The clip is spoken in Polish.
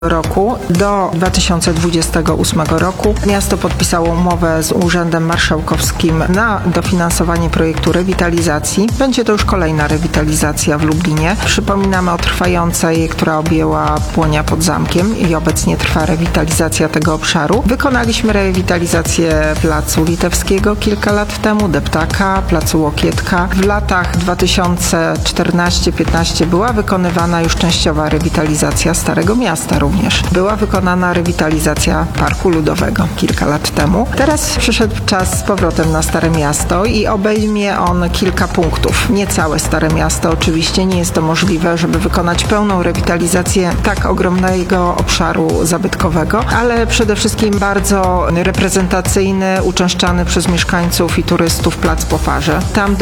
roku do 2028 roku miasto podpisało umowę z Urzędem Marszałkowskim na dofinansowanie projektu rewitalizacji. Będzie to już kolejna rewitalizacja w Lublinie. Przypominamy o trwającej, która objęła Płonia pod Zamkiem i obecnie trwa rewitalizacja tego obszaru. Wykonaliśmy rewitalizację Placu Litewskiego kilka lat temu, Deptaka, Placu Łokietka. W latach 2014-15 była wykonywana już częściowa rewitalizacja Starego Miasta również. Była wykonana rewitalizacja Parku Ludowego kilka lat temu. Teraz przyszedł czas z powrotem na Stare Miasto i obejmie on kilka punktów. Nie całe Stare Miasto oczywiście, nie jest to możliwe, żeby wykonać pełną rewitalizację tak ogromnego obszaru zabytkowego, ale przede wszystkim bardzo reprezentacyjny, uczęszczany przez mieszkańców i turystów Plac po Farze. Tam